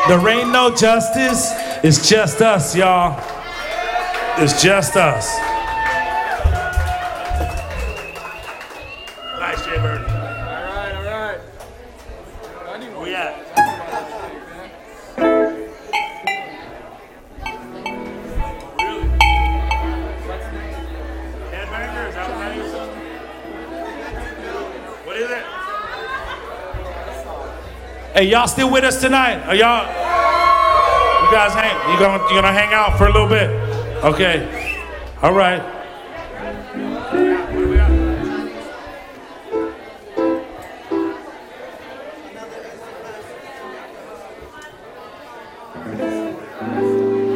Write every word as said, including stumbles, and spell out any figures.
There ain't no justice. It's just us, y'all. It's just us. Nice, Jay Bird. All right, all right. Where we at? Really? Headbanger? Is that what that is? What is it? Hey, y'all still with us tonight? Are y'all? You guys hang? You gonna you gonna hang out for a little bit? Okay. All right.